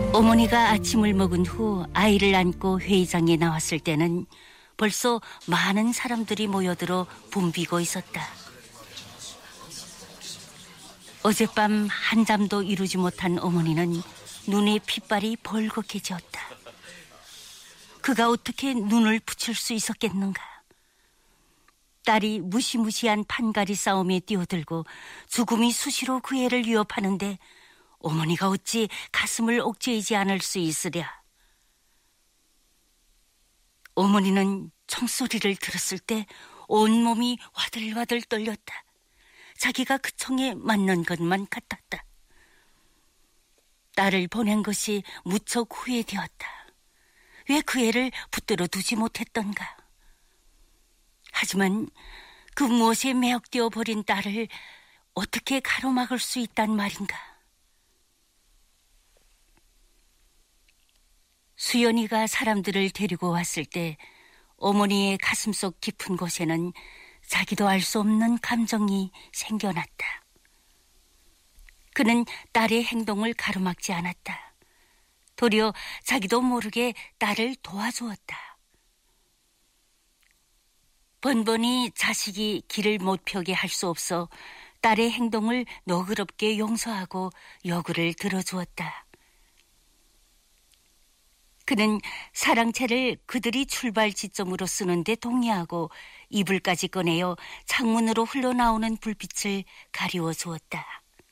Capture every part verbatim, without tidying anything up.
어머니가 아침을 먹은 후 아이를 안고 회의장에 나왔을 때는 벌써 많은 사람들이 모여들어 붐비고 있었다. 어젯밤 한잠도 이루지 못한 어머니는 눈에 핏발이 벌겋게지었다. 그가 어떻게 눈을 붙일 수 있었겠는가. 딸이 무시무시한 판가리 싸움에 뛰어들고 죽음이 수시로 그 애를 위협하는데 어머니가 어찌 가슴을 옥죄이지 않을 수 있으랴. 어머니는 총소리를 들었을 때 온몸이 와들와들 떨렸다. 자기가 그 총에 맞는 것만 같았다. 딸을 보낸 것이 무척 후회되었다. 왜 그 애를 붙들어 두지 못했던가. 하지만 그 무엇에 매혹되어 버린 딸을 어떻게 가로막을 수 있단 말인가. 수연이가 사람들을 데리고 왔을 때 어머니의 가슴속 깊은 곳에는 자기도 알 수 없는 감정이 생겨났다. 그는 딸의 행동을 가로막지 않았다. 도리어 자기도 모르게 딸을 도와주었다. 번번이 자식이 길을 못 펴게 할 수 없어 딸의 행동을 너그럽게 용서하고 요구를 들어주었다. 그는 사랑채를 그들이 출발 지점으로 쓰는데 동의하고 이불까지 꺼내어 창문으로 흘러나오는 불빛을 가리워 주었다.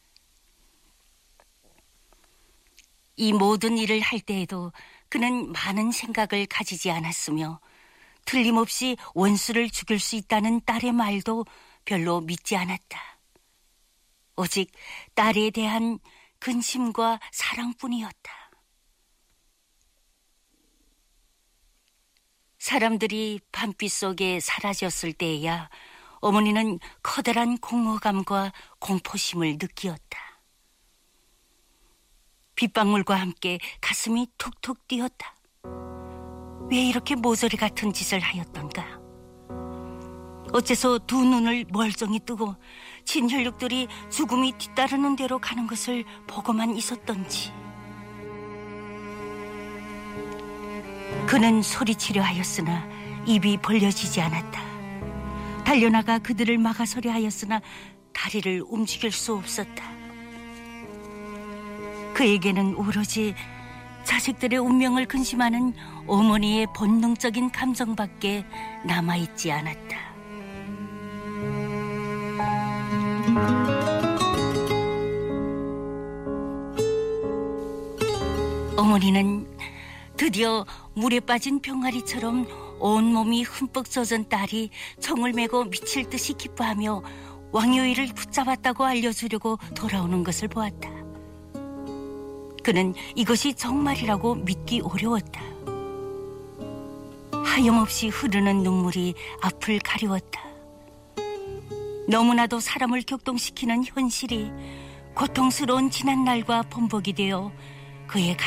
이 모든 일을 할 때에도 그는 많은 생각을 가지지 않았으며 틀림없이 원수를 죽일 수 있다는 딸의 말도 별로 믿지 않았다. 오직 딸에 대한 근심과 사랑뿐이었다. 사람들이 밤빛 속에 사라졌을 때에야 어머니는 커다란 공허감과 공포심을 느끼었다. 빗방울과 함께 가슴이 툭툭 뛰었다. 왜 이렇게 모서리 같은 짓을 하였던가? 어째서 두 눈을 멀쩡히 뜨고 진혈육들이 죽음이 뒤따르는 대로 가는 것을 보고만 있었던지. 그는 소리치려 하였으나 입이 벌려지지 않았다. 달려나가 그들을 막아서려 하였으나 다리를 움직일 수 없었다. 그에게는 오로지 자식들의 운명을 근심하는 어머니의 본능적인 감정밖에 남아있지 않았다. 어머니는 드디어 물에 빠진 병아리처럼 온몸이 흠뻑 젖은 딸이 총을 메고 미칠 듯이 기뻐하며 왕요일을 붙잡았다고 알려주려고 돌아오는 것을 보았다. 그는 이것이 정말이라고 믿기 어려웠다. 하염없이 흐르는 눈물이 앞을 가리웠다. 너무나도 사람을 격동시키는 현실이 고통스러운 지난날과 번복이 되어 그의 가슴